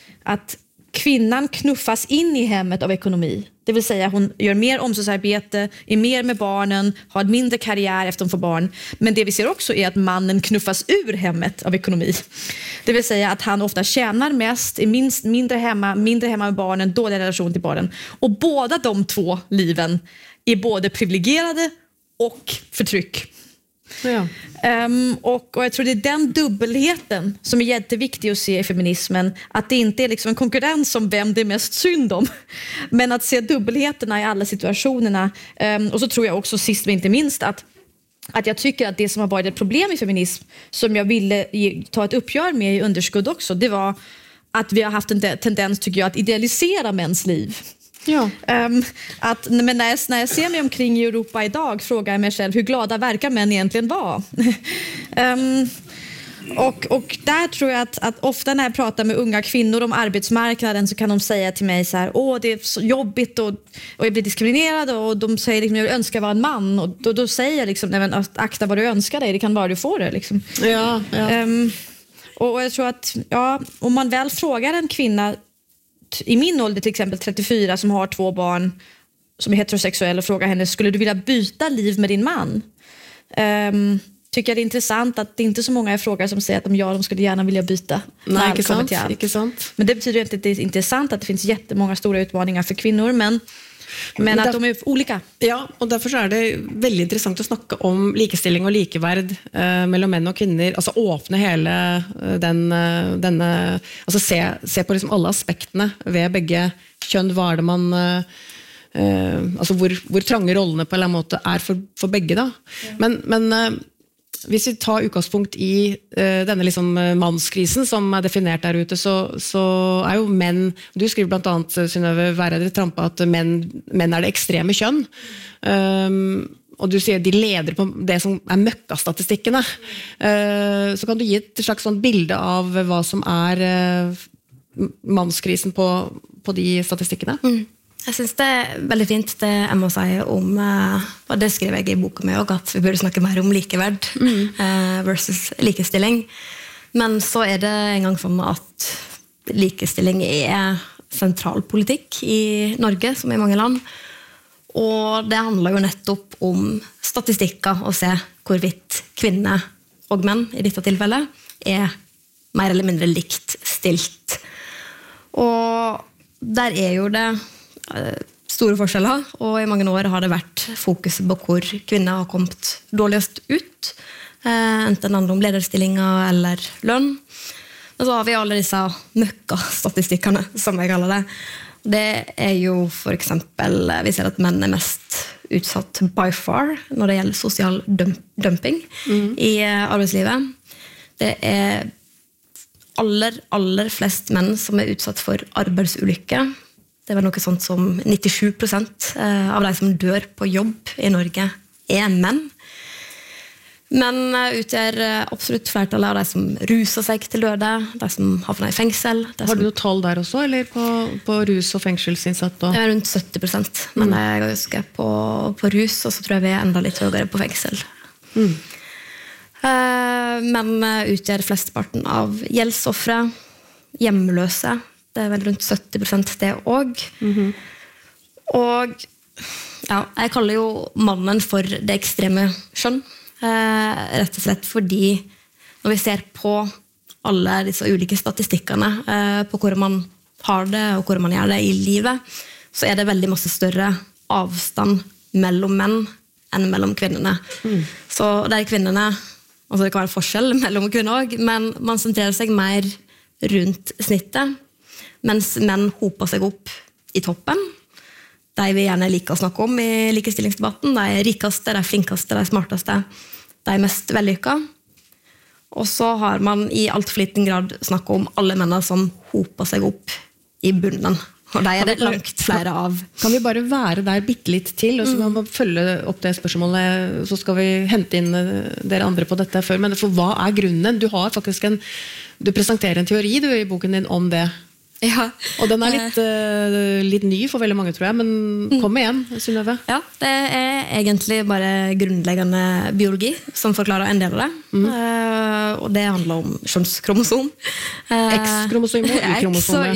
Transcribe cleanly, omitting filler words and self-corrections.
att kvinnan knuffas in i hemmet av ekonomi. Det vill säga hon gör mer omsorgsarbete, är mer med barnen, har en mindre karriär efter hon får barn. Men det vi ser också är att mannen knuffas ur hemmet av ekonomi. Det vill säga att han ofta tjänar mest, är mindre hemma med barnen, dålig relation till barnen. Och båda de två liven är både privilegierade och förtryck. Ja. Och jag tror det är den dubbelheten som är jätteviktig att se i feminismen, att det inte är liksom en konkurrens om vem det är mest synd om, men att se dubbelheterna i alla situationerna. Och så tror jag också sist men inte minst att jag tycker att det som har varit ett problem i feminism, som jag ville ta ett uppgör med i Underskudd också, det var att vi har haft en tendens, tycker jag, att idealisera mäns liv. Ja. Men när jag ser mig omkring i Europa idag frågar jag mig själv, hur glada verkar män egentligen vara? Och där tror jag att ofta när jag pratar med unga kvinnor om arbetsmarknaden så kan de säga till mig så här: det är så jobbigt och jag blir diskriminerad, och de säger liksom, jag önskar vara en man, och då säger jag liksom, nej, men akta vad du önskar dig, det kan vara du får det liksom. Ja. Och jag tror att om man väl frågar en kvinna i min ålder, till exempel 34, som har 2 barn, som är heterosexuell, och frågar henne, skulle du vilja byta liv med din man? Tycker jag det är intressant att det inte är så många jag frågar som säger att de skulle gärna vilja byta. Nej, inte sant. Men det betyder inte att det är intressant att det finns jättemånga stora utmaningar för kvinnor, men at de er olika. Ja, og derfor så det veldig interessant å snakke om likestilling og likeverd mellom menn og kvinner, altså åpne hele denne, altså se på liksom alle aspektene ved begge kjønn, hva det man, altså hvor trange rollene på en eller annen måte for begge da. Men hvis vi tar utgangspunkt i denne liksom mannskrisen som definert der ute, så jo menn, du skriver blant annet, Synnøve Væreide Trampe, at menn det ekstreme kjønn, og du sier de leder på det som møkkastatistikkene. Så kan du gi et slags sånn bilde av hva som mannskrisen på de statistikkene? Jeg synes det veldig fint det jeg må si om, og det skriver jeg i boka med også, at vi burde snakke mer om likeverd versus likestilling. Men så det en gang sånn at likestilling sentralpolitikk i Norge, som i mange land. Og det handler jo nettopp om statistikker, og se hvorvidt kvinner og menn i dette tilfellet mer eller mindre likt stilt. Og der jo det store forskjeller, og i mange år har det vært fokus på hvor kvinner har kommet dårligst ut, enten handler om lederstillinger eller lønn. Men så har vi alle disse møkkastatistikkene, som jeg kaller det. Det jo for eksempel, vi ser at menn mest utsatt by far når det gjelder sosial dumping i arbeidslivet. Det aller flest menn som utsatt for arbeidsulykker. Det var noe sånt som 97% av de som dør på jobb i Norge menn. Men utgjør absolutt flertallet av de som ruser seg til døde, de som havner i fengsel. Har du noe tall der også, eller på rus- og fengselsinnsatt? Det rundt 70%, men jeg husker på rus, og så tror jeg vi enda litt høyere på fengsel. Men utgjør flesteparten av gjeldsoffre, hjemløse. Det vel rundt 70% det også. Og jeg kaller jo mannen for det ekstreme kjønn, rett og slett fordi når vi ser på alle disse ulike statistikkene på hvor man har det og hvor man gjør det i livet, så det veldig masse større avstand mellom menn enn mellom kvinnerne. Så kvinnerne, altså det kan være forskjell mellom kvinner også, men man sentrerer seg mer rundt snittet, mens menn hoper seg opp i toppen. De vi gjerne liker å snakke om i likestillingsdebatten. De rikeste, de flinkeste, de smarteste, de mest vellykkede. Og så har man i alt for liten grad snakket om alle mennene som hoper seg opp i bunnen. Og de det langt flere av. Kan vi bare være der bittelitt til, og så må vi følge opp det spørsmålet, så skal vi hente inn dere andre på dette før. Men for hva grunnen? Du har faktisk du presenterer en teori du, i boken din om det. Ja. Og den litt ny for veldig mange, tror jeg, men kom igjen, Synnøve. Ja, det egentlig bare grunnleggende biologi som forklarer en del av det. Og det handler om kjønnskromosom. X-kromosom og Y-kromosom.